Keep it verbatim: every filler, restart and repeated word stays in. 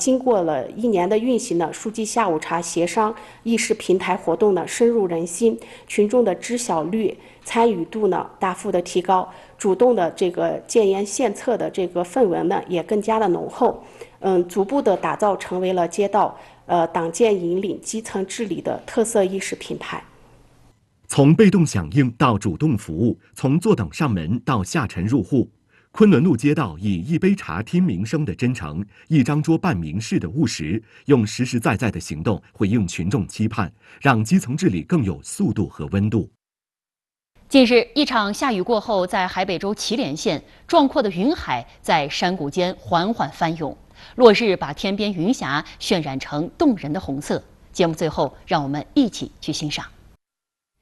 经过了一年的运行呢，书记下午茶协商议事平台活动呢深入人心，群众的知晓率、参与度呢大幅的提高，主动的这个建言献策的这个氛围呢也更加的浓厚，嗯，逐步的打造成为了街道呃党建引领、基层治理的特色议事品牌。 从被动响应到主动服务，从坐等上门到下沉入户，昆仑路街道以一杯茶听民生的真诚，一张桌办民事的务实，用实实在在的行动回应群众期盼，让基层治理更有速度和温度。 近日，一场下雨过后，在海北州祁连县，壮阔的云海在山谷间缓缓翻涌，落日把天边云霞渲染成动人的红色。节目最后，让我们一起去欣赏。